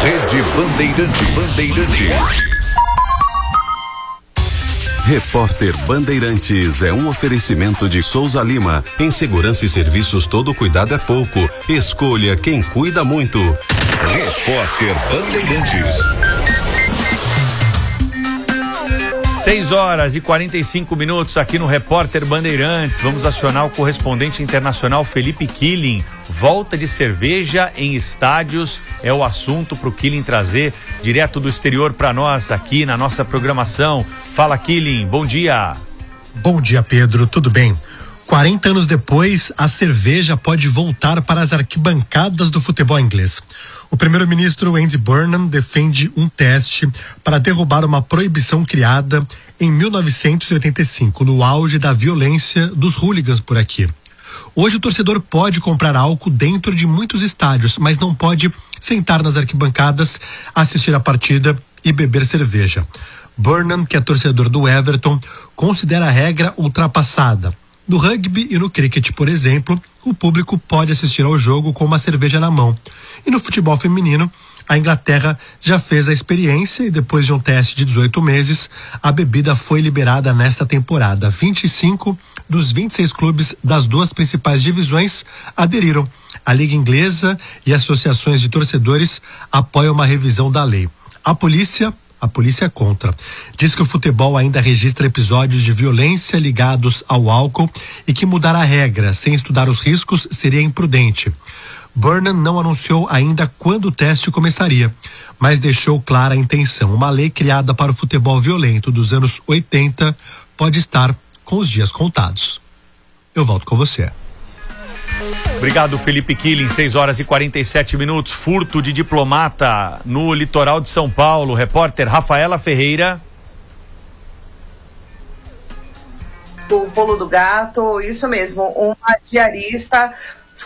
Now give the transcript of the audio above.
Rede Bandeirantes. Repórter Bandeirantes é um oferecimento de Souza Lima. Em segurança e serviços, todo cuidado é pouco. Escolha quem cuida muito. Repórter Bandeirantes. 6h45 aqui no Repórter Bandeirantes. Vamos acionar o correspondente internacional Felipe Killing. Volta de cerveja em estádios é o assunto para o Killing trazer direto do exterior para nós aqui na nossa programação. Fala, Killing, bom dia. Bom dia, Pedro, tudo bem? 40 anos depois, a cerveja pode voltar para as arquibancadas do futebol inglês. O primeiro-ministro Andy Burnham defende um teste para derrubar uma proibição criada em 1985, no auge da violência dos hooligans por aqui. Hoje o torcedor pode comprar álcool dentro de muitos estádios, mas não pode sentar nas arquibancadas, assistir a partida e beber cerveja. Burnham, que é torcedor do Everton, considera a regra ultrapassada. No rugby e no cricket, por exemplo, o público pode assistir ao jogo com uma cerveja na mão. E no futebol feminino, a Inglaterra já fez a experiência e depois de um teste de 18 meses, a bebida foi liberada nesta temporada. 25 dos 26 clubes das duas principais divisões aderiram. A Liga Inglesa e associações de torcedores apoiam uma revisão da lei. A polícia é contra. Diz que o futebol ainda registra episódios de violência ligados ao álcool e que mudar a regra sem estudar os riscos seria imprudente. Burnham não anunciou ainda quando o teste começaria, mas deixou clara a intenção. Uma lei criada para o futebol violento dos anos 80 pode estar com os dias contados. Eu volto com você. Obrigado, Felipe Killing. 6h47. Furto de diplomata no litoral de São Paulo. Repórter Rafaela Ferreira. Do Pulo do Gato, isso mesmo, uma diarista